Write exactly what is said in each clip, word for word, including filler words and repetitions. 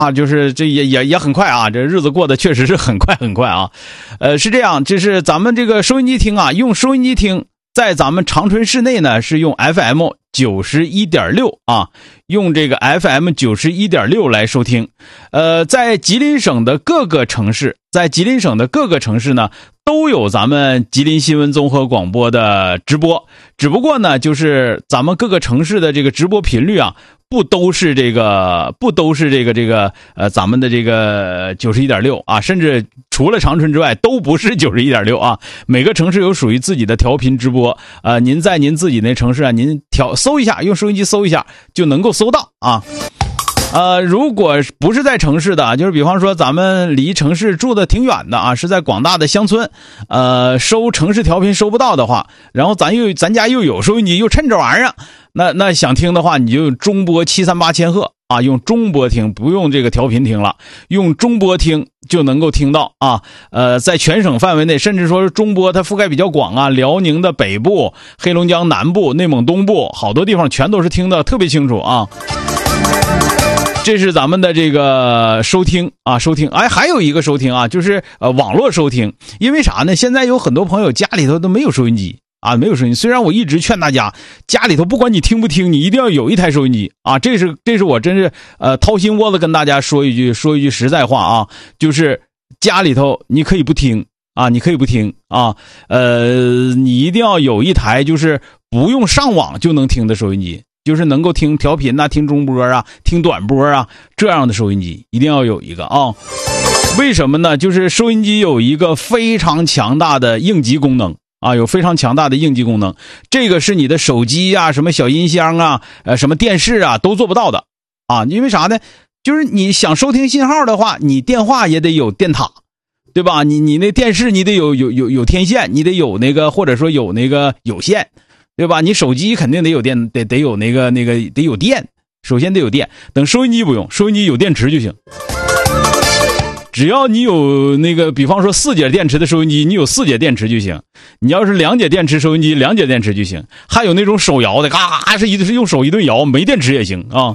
啊，就是这也也也很快啊，这日子过得确实是很快很快啊。呃，是这样，就是咱们这个收音机听啊，用收音机听，在咱们长春市内呢是用 F M 九十一点六 啊，用这个 F M 九十一点六 来收听。呃，在吉林省的各个城市，在吉林省的各个城市呢，都有咱们吉林新闻综合广播的直播。只不过呢，就是咱们各个城市的这个直播频率啊，不都是这个，不都是这个这个呃，咱们的这个九十一点六 啊，甚至除了长春之外，都不是九十一点六 啊。每个城市有属于自己的调频直播，呃，您在您自己那城市啊，您调搜一下，用收音机搜一下就能够搜到啊。呃，如果不是在城市的，就是比方说咱们离城市住的挺远的啊，是在广大的乡村，呃，收城市调频收不到的话，然后咱又咱家又有收音机，又趁这玩意儿，那那想听的话，你就用中波七三八千赫啊，用中波听，不用这个调频听了，用中波听就能够听到啊。呃，在全省范围内，甚至说是中波它覆盖比较广啊，辽宁的北部、黑龙江南部、内蒙东部，好多地方全都是听得特别清楚啊。这是咱们的这个收听啊，收听。哎，还有一个收听啊，就是呃网络收听。因为啥呢？现在有很多朋友家里头都没有收音机啊，没有收音机。虽然我一直劝大家，家里头不管你听不听，你一定要有一台收音机啊。这是这是我真是呃掏心窝子跟大家说一句说一句实在话啊，就是家里头你可以不听啊，你可以不听啊，呃，你一定要有一台就是不用上网就能听的收音机。就是能够听调频啊，听中波啊，听短波啊，这样的收音机一定要有一个啊。为什么呢？就是收音机有一个非常强大的应急功能啊，有非常强大的应急功能。这个是你的手机啊，什么小音箱啊，呃，什么电视啊都做不到的啊。因为啥呢？就是你想收听信号的话，你电话也得有电塔，对吧？你你那电视你得有有有有天线，你得有那个或者说有那个有线。对吧？你手机肯定得有电，得得有那个那个得有电，首先得有电。等收音机不用，收音机有电池就行。只要你有那个，比方说四节电池的收音机，你有四节电池就行。你要是两节电池收音机，两节电池就行。还有那种手摇的，嘎嘎是一是用手一顿摇，没电池也行啊。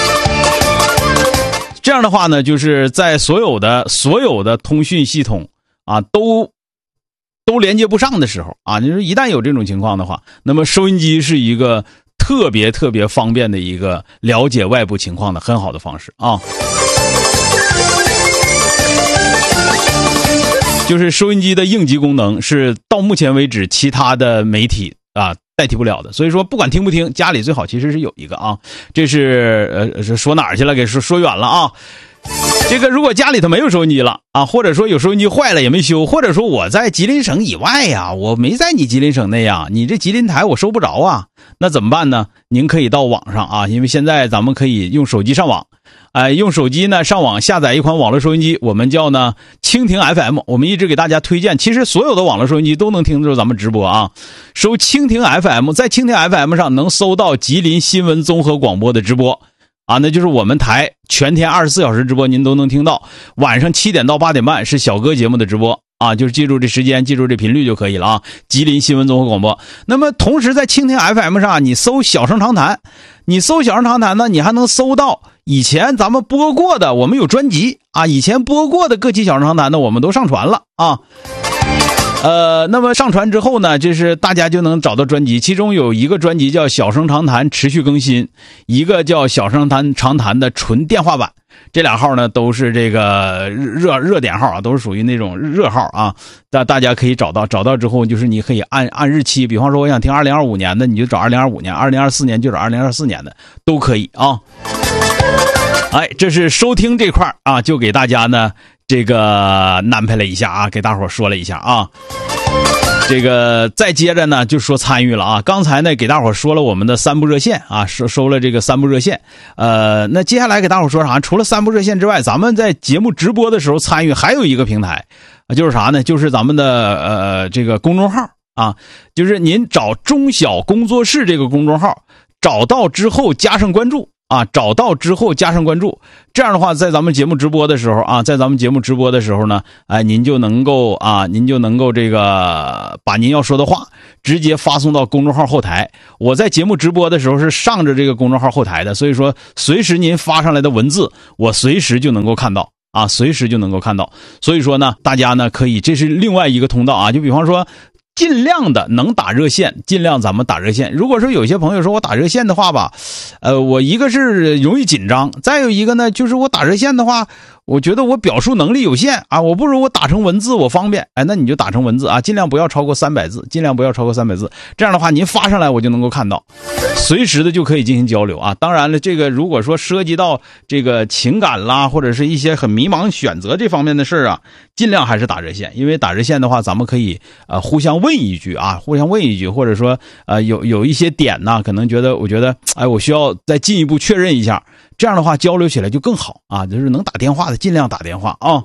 这样的话呢，就是在所有的所有的通讯系统啊都。都连接不上的时候啊，就是一旦有这种情况的话，那么收音机是一个特别特别方便的一个了解外部情况的很好的方式啊。就是收音机的应急功能是到目前为止其他的媒体啊代替不了的，所以说不管听不听，家里最好其实是有一个啊。这是呃是说哪儿去了？给说说远了啊。这个如果家里头没有收音机了啊，或者说有收音机坏了也没修，或者说我在吉林省以外呀，我没在你吉林省内呀，你这吉林台我收不着啊，那怎么办呢？您可以到网上啊，因为现在咱们可以用手机上网，哎、呃，用手机呢上网下载一款网络收音机，我们叫呢蜻蜓 F M， 我们一直给大家推荐，其实所有的网络收音机都能听着咱们直播啊，收蜻蜓 F M， 在蜻蜓 F M 上能搜到吉林新闻综合广播的直播。啊，那就是我们台全天二十四小时直播，您都能听到。晚上七点到八点半是小哥节目的直播啊，就是记住这时间，记住这频率就可以了啊。吉林新闻综合广播。那么同时在蜻蜓 F M 上，你搜小声长谈，你搜小声长谈呢，你还能搜到以前咱们播过的，我们有专辑啊，以前播过的各期小声长谈呢，我们都上传了啊。呃，那么上传之后呢，就是大家就能找到专辑，其中有一个专辑叫小声长谈持续更新，一个叫小声谈长谈的纯电话版，这俩号呢都是这个热热点号啊，都是属于那种热号啊，大大家可以找到，找到之后就是你可以按按日期，比方说我想听二零二五年的，你就找二零二五年，二零二四年就找二零二四年的，都可以啊。哎，这是收听这块啊，就给大家呢这个安排了一下啊，给大伙说了一下啊。这个再接着呢就说参与了啊，刚才呢给大伙说了我们的三部热线啊，收收了这个三部热线。呃，那接下来给大伙说啥？除了三部热线之外，咱们在节目直播的时候参与还有一个平台啊，就是啥呢？就是咱们的呃这个公众号啊，就是您找中小工作室这个公众号，找到之后加上关注啊，找到之后加上关注，这样的话，在咱们节目直播的时候啊，在咱们节目直播的时候呢，哎，您就能够啊，您就能够这个把您要说的话直接发送到公众号后台。我在节目直播的时候是上着这个公众号后台的，所以说随时您发上来的文字，我随时就能够看到啊，随时就能够看到。所以说呢，大家呢可以，这是另外一个通道啊，就比方说。尽量的能打热线，尽量咱们打热线。如果说有些朋友说我打热线的话吧，呃，我一个是容易紧张，再有一个呢，就是我打热线的话，我觉得我表述能力有限啊，我不如我打成文字我方便。哎，那你就打成文字啊，尽量不要超过三百字，尽量不要超过三百字。这样的话，您发上来我就能够看到，随时的就可以进行交流啊。当然了，这个如果说涉及到这个情感啦，或者是一些很迷茫选择这方面的事啊，尽量还是打热线，因为打热线的话，咱们可以呃互相问一句啊，互相问一句，或者说呃有有一些点呢，可能觉得我觉得哎，我需要再进一步确认一下，这样的话交流起来就更好啊，就是能打电话的尽量打电话啊。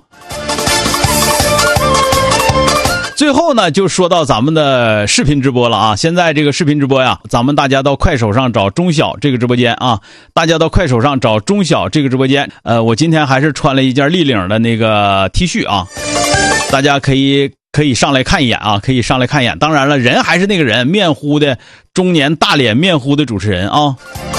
最后呢，就说到咱们的视频直播了啊！现在这个视频直播呀，咱们大家到快手上找中小这个直播间啊，大家到快手上找中小这个直播间。呃，我今天还是穿了一件立领的那个 T 恤啊，大家可以可以上来看一眼啊，可以上来看一眼。当然了，人还是那个人，面糊的中年大脸面糊的主持人啊。